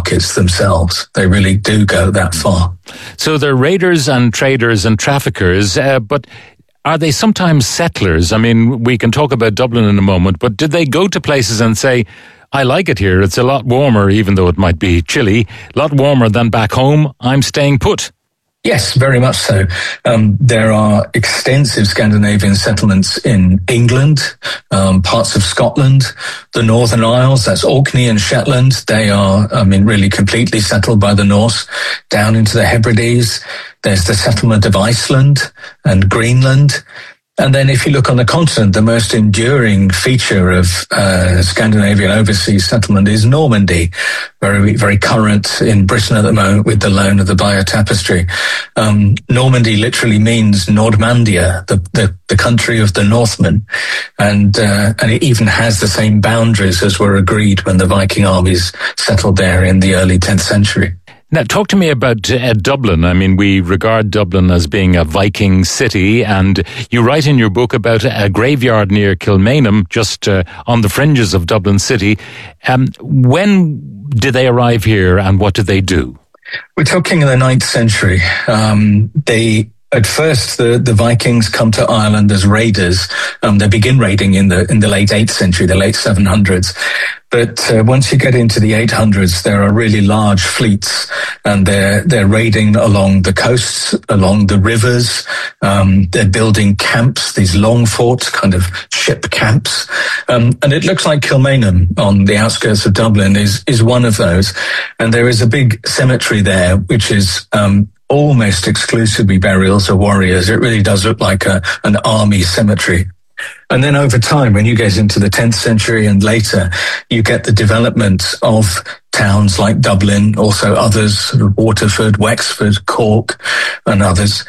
markets themselves. They really do go that far. So they're raiders and traders and traffickers, but are they sometimes settlers? I mean, we can talk about Dublin in a moment, but did they go to places and say, I like it here, it's a lot warmer, even though it might be chilly, a lot warmer than back home, I'm staying put? Yes, very much so. There are extensive Scandinavian settlements in England, parts of Scotland, the Northern Isles, that's Orkney and Shetland. They are, really completely settled by the Norse, down into the Hebrides. There's the settlement of Iceland and Greenland. And then if you look on the continent, the most enduring feature of Scandinavian overseas settlement is Normandy, very, very current in Britain at the moment with the loan of the Bayeux Tapestry. Normandy literally means Nordmandia, the country of the Northmen. And it even has the same boundaries as were agreed when the Viking armies settled there in the early 10th century. Now, talk to me about Dublin. I mean, we regard Dublin as being a Viking city, and you write in your book about a graveyard near Kilmainham, just on the fringes of Dublin city. When did they arrive here, and what did they do? We're talking in the 9th century. At first, the Vikings come to Ireland as raiders. They begin raiding in the late 8th century, the late 700s. But once you get into the 800s, there are really large fleets, and they're raiding along the coasts, along the rivers. They're building camps, these long forts, kind of ship camps. And it looks like Kilmainham on the outskirts of Dublin is one of those. And there is a big cemetery there, which is almost exclusively burials of warriors. It really does look like an army cemetery. And then over time, when you get into the 10th century and later, you get the development of towns like Dublin, also others, Waterford, Wexford, Cork, and others.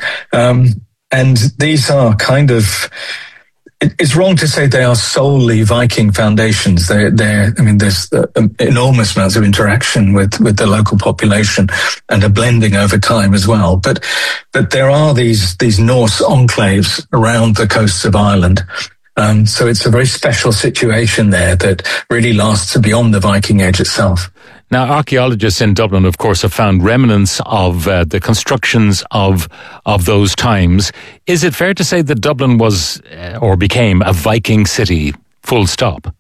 And these are kind of, it's wrong to say they are solely Viking foundations. There's enormous amounts of interaction with the local population and a blending over time as well. But there are these Norse enclaves around the coasts of Ireland. So it's a very special situation there that really lasts beyond the Viking Age itself. Now, archaeologists in Dublin, of course, have found remnants of the constructions of those times. Is it fair to say that Dublin was or became a Viking city, full stop?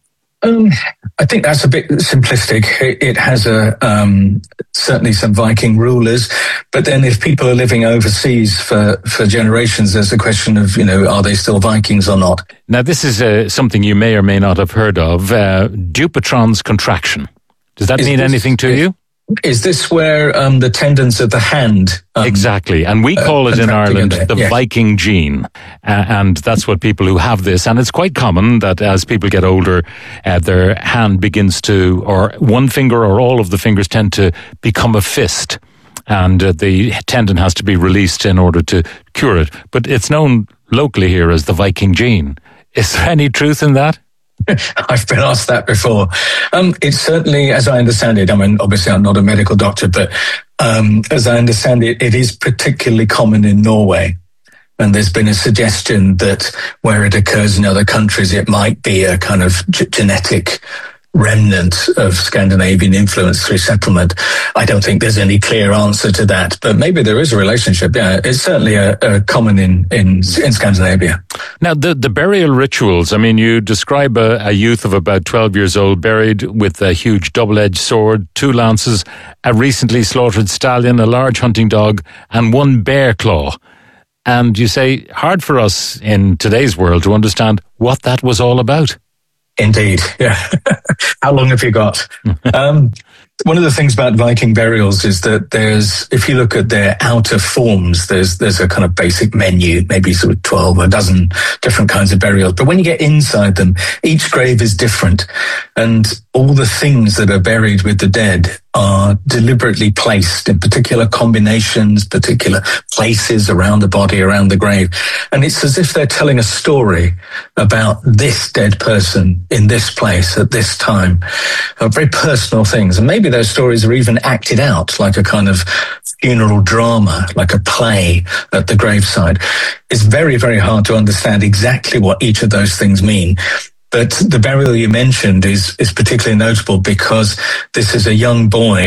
I think that's a bit simplistic. It has certainly some Viking rulers, but then if people are living overseas for generations, there's a question of, are they still Vikings or not? Now, this is something you may or may not have heard of, Dupuytren's contraction. Does that mean anything to you? Is this where the tendons of the hand... exactly, and we call it in Ireland the Viking gene, and that's what people who have this, and it's quite common that as people get older, their hand begins to, or one finger or all of the fingers tend to become a fist, and the tendon has to be released in order to cure it. But it's known locally here as the Viking gene. Is there any truth in that? I've been asked that before. It's certainly, as I understand it, obviously I'm not a medical doctor, but as I understand it, it is particularly common in Norway. And there's been a suggestion that where it occurs in other countries, it might be a kind of genetic remnant of Scandinavian influence through settlement. I don't think there's any clear answer to that, but maybe there is a relationship. Yeah, it's certainly a common in Scandinavia. Now, the burial rituals, you describe a youth of about 12 years old buried with a huge double-edged sword, 2 lances, a recently slaughtered stallion, a large hunting dog, and 1 bear claw. And you say, hard for us in today's world to understand what that was all about. Indeed, yeah. How long have you got? One of the things about Viking burials is that if you look at their outer forms, there's a kind of basic menu, maybe sort of 12 or a dozen different kinds of burials. But when you get inside them, each grave is different. And all the things that are buried with the dead are deliberately placed in particular combinations, particular places around the body, around the grave. And it's as if they're telling a story about this dead person in this place at this time. Very personal things. And maybe those stories are even acted out like a kind of funeral drama, like a play at the graveside. It's very, very hard to understand exactly what each of those things mean. But the burial you mentioned is particularly notable because this is a young boy